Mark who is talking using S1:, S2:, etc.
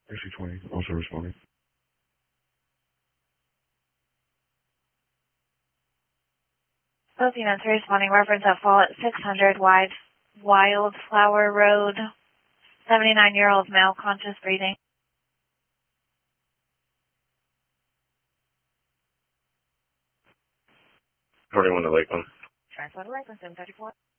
S1: AC-20, also responding.
S2: Both units are responding. Reference at fall at 600 Wildflower Road. 79-year-old male, conscious breathing.
S1: 41 to Lakeland.
S2: Transport to Lakeland, 734.